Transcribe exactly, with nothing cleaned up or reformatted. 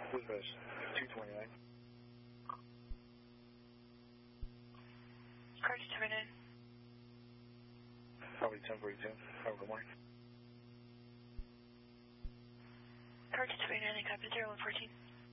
Dispatch two twenty-nine. Car two twenty-nine. Probably ten forty-two. Have a good morning. Car two twenty-nine, copy zero one fourteen.